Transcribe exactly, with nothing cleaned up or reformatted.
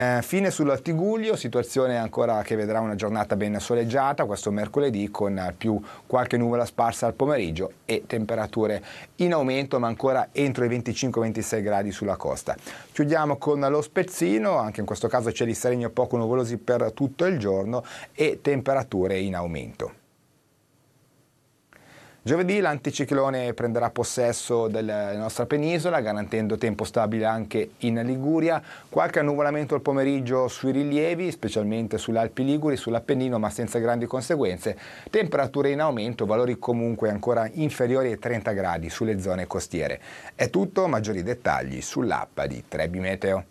Eh, fine sul Tigullio, situazione ancora che vedrà una giornata ben soleggiata questo mercoledì con più qualche nuvola sparsa al pomeriggio e temperature in aumento ma ancora entro i venticinque ventisei gradi sulla costa. Chiudiamo con lo Spezzino, anche in questo caso cieli sereni o poco nuvolosi per tutto il giorno e temperature in aumento. Giovedì l'anticiclone prenderà possesso della nostra penisola, garantendo tempo stabile anche in Liguria. Qualche annuvolamento al pomeriggio sui rilievi, specialmente sulle Alpi Liguri, sull'Appennino, ma senza grandi conseguenze. Temperature in aumento, valori comunque ancora inferiori ai trenta gradi sulle zone costiere. È tutto, maggiori dettagli sull'app di Trebi Meteo.